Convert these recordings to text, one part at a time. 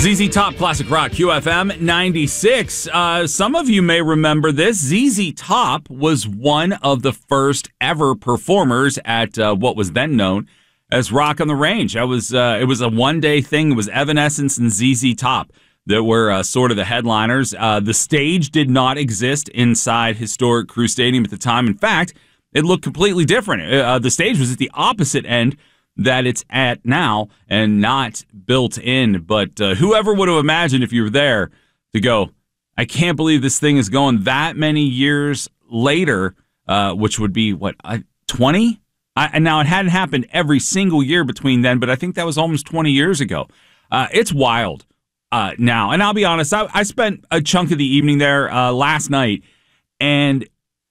ZZ Top, Classic Rock, QFM 96. Some of you may remember this. ZZ Top was one of the first ever performers at what was then known as Rock on the Range. It was a one-day thing. It was Evanescence and ZZ Top that were sort of the headliners. The stage did not exist inside historic Crew Stadium at the time. In fact, it looked completely different. The stage was at the opposite end that it's at now and not built in. But whoever would have imagined if you were there to go, I can't believe this thing is going that many years later, which would be, 20? And now it hadn't happened every single year between then, but I think that was almost 20 years ago. It's wild now. And I'll be honest, I spent a chunk of the evening there last night, and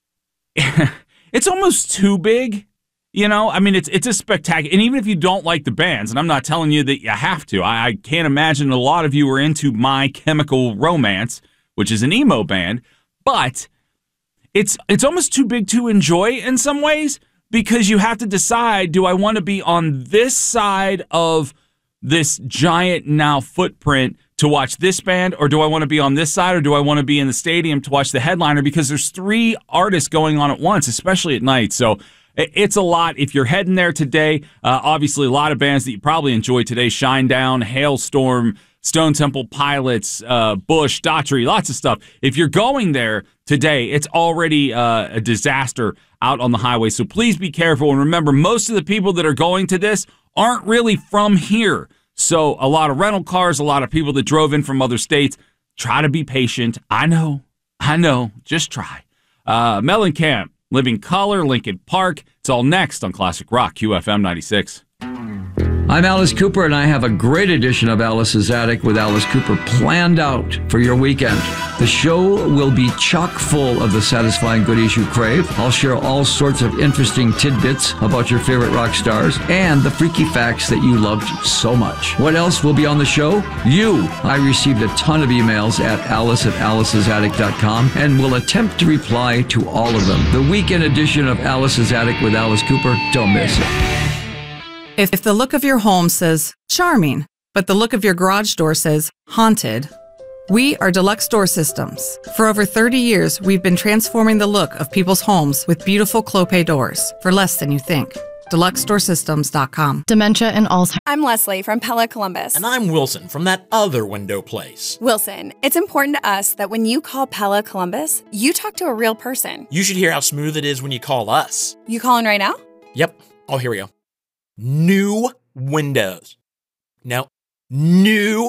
it's almost too big. You know, I mean, it's a spectacular. And even if you don't like the bands, and I'm not telling you that you have to, I can't imagine a lot of you are into My Chemical Romance, which is an emo band, but it's almost too big to enjoy in some ways, because you have to decide, do I want to be on this side of this giant now footprint to watch this band, or do I want to be on this side, or do I want to be in the stadium to watch the headliner? Because there's 3 artists going on at once, especially at night. So it's a lot. If you're heading there today, obviously a lot of bands that you probably enjoy today: Shinedown, Hailstorm, Stone Temple Pilots, Bush, Daughtry, lots of stuff. If you're going there today, it's already a disaster out on the highway. So please be careful. And remember, most of the people that are going to this aren't really from here. So a lot of rental cars, a lot of people that drove in from other states. Try to be patient. I know. Just try. Mellencamp, Living Color, Linkin Park. It's all next on Classic Rock, QFM 96. I'm Alice Cooper, and I have a great edition of Alice's Attic with Alice Cooper planned out for your weekend. The show will be chock full of the satisfying goodies you crave. I'll share all sorts of interesting tidbits about your favorite rock stars and the freaky facts that you loved so much. What else will be on the show? You. I received a ton of emails at alice@alicesattic.com and will attempt to reply to all of them. The weekend edition of Alice's Attic with Alice Cooper. Don't miss it. If the look of your home says charming, but the look of your garage door says haunted, we are Deluxe Door Systems. For over 30 years, we've been transforming the look of people's homes with beautiful Clopay doors for less than you think. DeluxeDoorSystems.com. Dementia and Alzheimer's. I'm Leslie from Pella Columbus. And I'm Wilson from that other window place. Wilson, it's important to us that when you call Pella Columbus, you talk to a real person. You should hear how smooth it is when you call us. You calling right now? Yep. Oh, here we go. New windows. No. New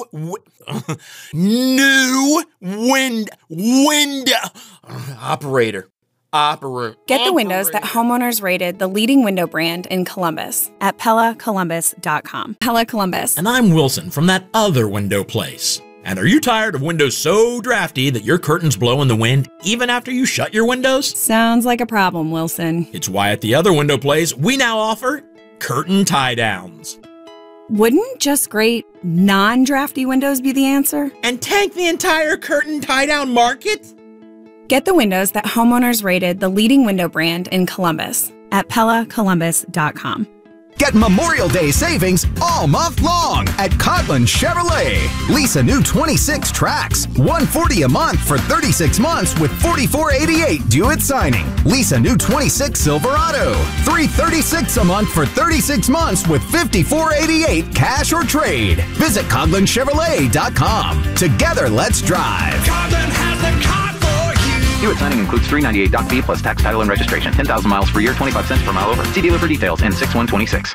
window. Operator. Get the windows that homeowners rated the leading window brand in Columbus at PellaColumbus.com. Pella Columbus. And I'm Wilson from that other window place. And are you tired of windows so drafty that your curtains blow in the wind even after you shut your windows? Sounds like a problem, Wilson. It's why at the other window place, we now offer curtain tie-downs. Wouldn't just great non-drafty windows be the answer? And tank the entire curtain tie-down market? Get the windows that homeowners rated the leading window brand in Columbus at PellaColumbus.com. Get Memorial Day savings all month long at Coghlan Chevrolet. Lease a new 26 Trax, $140 a month for 36 months with $44.88 due at signing. Lease a new 26 Silverado, $336 a month for 36 months with $54.88 cash or trade. Visit CoglanChevrolet.com. Together, let's drive. Coghlan has the car for you. Due at signing includes $398 doc fee plus tax, title, and registration. 10,000 miles per year, 25 cents per mile over. See dealer for details. And 6126.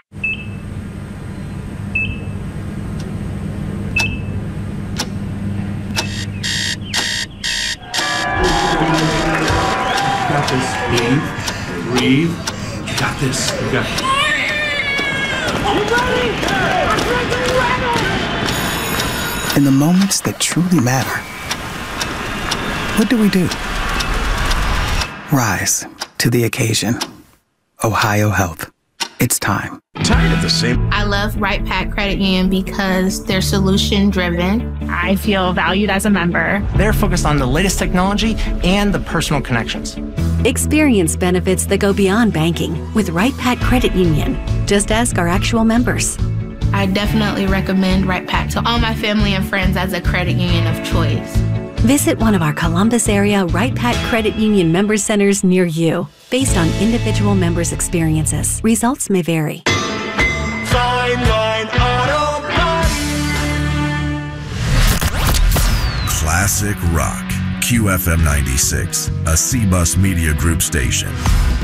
Got this. Breathe. You got this. You got it. In the moments that truly matter, what do? Rise to the occasion. Ohio Health. It's time. Tired of the same. I love Right Pack Credit Union because they're solution driven. I feel valued as a member. They're focused on the latest technology and the personal connections. Experience benefits that go beyond banking with Right Pack Credit Union. Just ask our actual members. I definitely recommend Right Pack to all my family and friends as a credit union of choice. Visit one of our Columbus area Right Pack Credit Union member centers near you. Based on individual members' experiences, results may vary. Fine Line Auto Parts. Classic Rock. QFM 96, a C-Bus Media Group station.